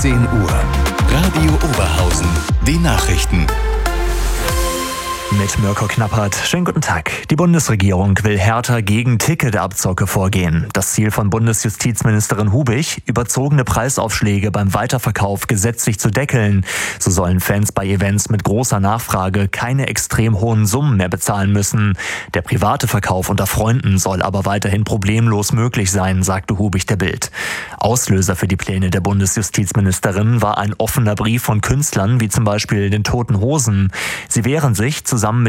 10 Uhr. Radio Oberhausen. Die Nachrichten. Mit Mirko Knappert. Schönen guten Tag. Die Bundesregierung will härter gegen Ticketabzocke vorgehen. Das Ziel von Bundesjustizministerin Hubig, überzogene Preisaufschläge beim Weiterverkauf gesetzlich zu deckeln. So sollen Fans bei Events mit großer Nachfrage keine extrem hohen Summen mehr bezahlen müssen. Der private Verkauf unter Freunden soll aber weiterhin problemlos möglich sein, sagte Hubig der Bild. Auslöser für die Pläne der Bundesjustizministerin war ein offener Brief von Künstlern wie zum Beispiel den Toten Hosen. Sie wehren sich zusammen mit